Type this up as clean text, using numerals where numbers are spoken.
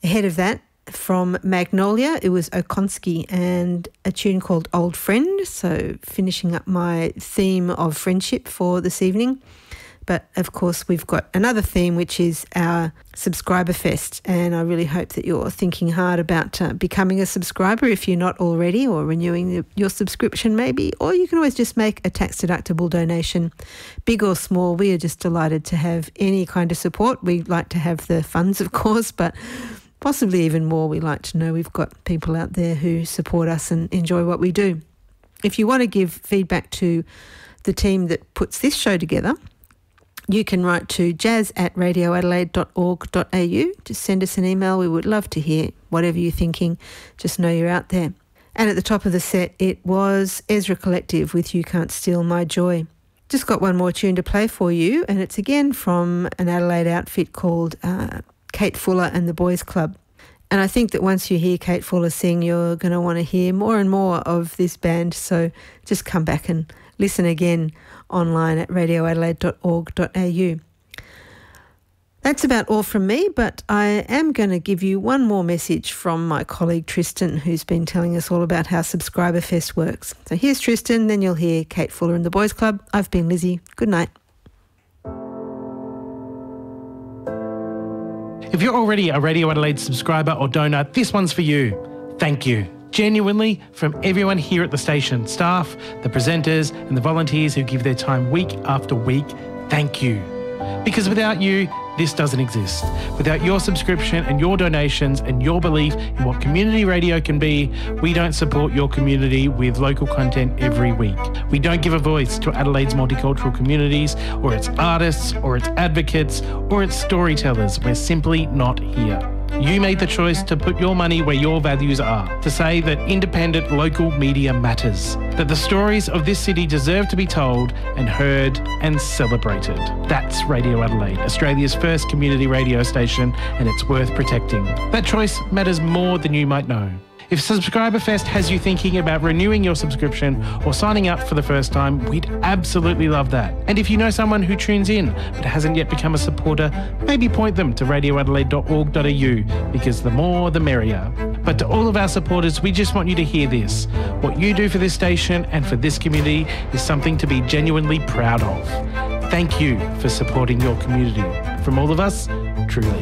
Ahead of that, from Magnolia, it was Okonski and a tune called Old Friend, so finishing up my theme of friendship for this evening. But of course, we've got another theme, which is our Subscriber Fest, and I really hope that you're thinking hard about becoming a subscriber if you're not already, or renewing your subscription maybe, or you can always just make a tax-deductible donation, big or small. We are just delighted to have any kind of support. We like to have the funds, of course, but possibly even more. We like to know we've got people out there who support us and enjoy what we do. If you want to give feedback to the team that puts this show together, you can write to jazz@radioadelaide.org.au. Just send us an email. We would love to hear whatever you're thinking. Just know you're out there. And at the top of the set, it was Ezra Collective with You Can't Steal My Joy. Just got one more tune to play for you, and it's again from an Adelaide outfit called Kate Fuller and the Boys Club. And I think that once you hear Kate Fuller sing, you're going to want to hear more and more of this band. So just come back and listen again online at radioadelaide.org.au. That's about all from me, but I am going to give you one more message from my colleague Tristan, who's been telling us all about how Subscriber Fest works. So here's Tristan, then you'll hear Kate Fuller and the Boys Club. I've been Lizzie. Good night. If you're already a Radio Adelaide subscriber or donor, this one's for you. Thank you. Genuinely, from everyone here at the station, staff, the presenters and the volunteers who give their time week after week, thank you. Because without you, this doesn't exist. Without your subscription and your donations and your belief in what community radio can be, we don't support your community with local content every week. We don't give a voice to Adelaide's multicultural communities or its artists or its advocates or its storytellers. We're simply not here. You made the choice to put your money where your values are, to say that independent local media matters, that the stories of this city deserve to be told and heard and celebrated. That's Radio Adelaide, Australia's first community radio station, and it's worth protecting. That choice matters more than you might know. If Subscriber Fest has you thinking about renewing your subscription or signing up for the first time, we'd absolutely love that. And if you know someone who tunes in but hasn't yet become a supporter, maybe point them to radioadelaide.org.au, because the more the merrier. But to all of our supporters, we just want you to hear this. What you do for this station and for this community is something to be genuinely proud of. Thank you for supporting your community. From all of us, truly.